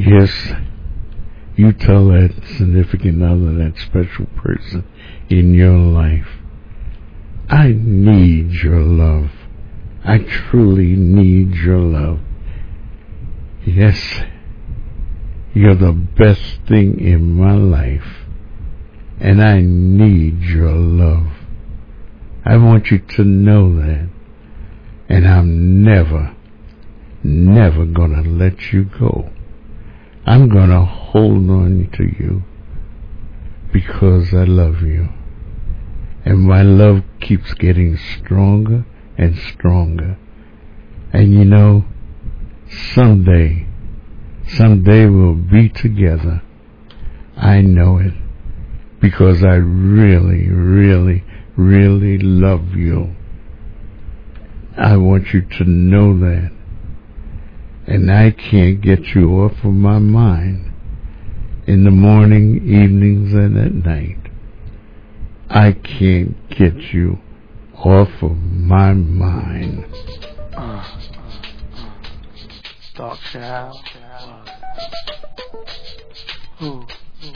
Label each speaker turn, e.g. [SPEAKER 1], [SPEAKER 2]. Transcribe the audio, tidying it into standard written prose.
[SPEAKER 1] Yes, you tell that significant other, that special person in your life, I need your love. I truly need your love. Yes, you're the best thing in my life, and I need your love. I want you to know that, and I'm never gonna let you go. I'm gonna hold on to you because I love you. And my love keeps getting stronger and stronger. And you know, someday we'll be together. I know it. Because I really, really, really love you. I want you to know that. And I can't get you off of my mind in the morning, evenings, and at night. I can't get you off of my mind.
[SPEAKER 2] Dark Child. Ooh.